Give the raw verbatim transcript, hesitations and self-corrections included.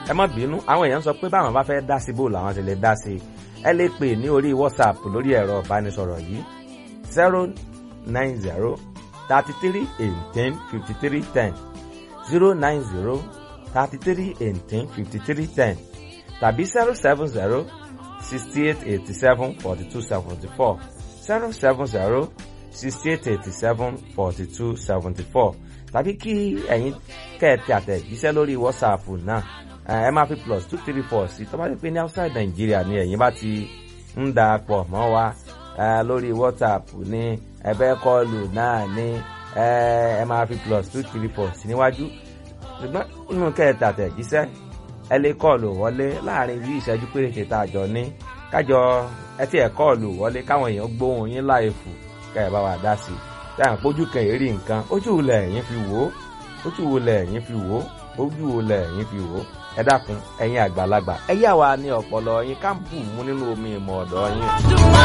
ẹ má bínú àwọn èèyàn sọ pé báwọn bá fẹ́ dá sí bò làwọn ti lè dá sí ẹ lè pè ní orí WhatsApp lórí ẹ̀rọ ìbánisọ̀rọ̀ yìí zero nine zero thirty three eighteen fifty three ten zero nine zero thirty three eighteen fifty three ten tàbí zero seven zero sixty eight eighty seven forty two seventy four zero seven zero sixty eight eighty seven forty two seventy four tàbí kí ẹ̀yin kẹ́ẹ̀tì àtẹ̀jíṣẹ́ lórí WhatsApp náà ẹ máa fi plus two three four sí tó bá ti pé ní outside Nigeria ni ẹ̀yin bá ti ń da pọ̀ mọ́ wa lórí WhatsApp ní ẹ̀bẹ̀ kọlù náà ní ẹ máa fi plus two three four sí níwájú ṣùgbọ́n inú kẹ́ẹ̀tì àtẹ̀jíṣẹ́ ẹ lè kọlù wọlé láàrin bí ìṣẹ́jú péréte tá a jọ ní kájọ ẹ tí ẹ kọlù wọlé káwọn èèyàn gbóhùn yín láìfù kẹ́ ẹ bá wa dá sí i táwọn pójú kan èrí nǹkan ojú wo lẹ̀yin fi wò ó ojú wo lẹ̀yin fi wò ó ojú wo lẹ̀yin fi wò ó ẹ dákun ẹ̀yin àgbàlagbà ẹ yà wá ní ọpọlọ yín ká bù mú nínú omi ìmọ̀ ọ̀dọ̀ yín.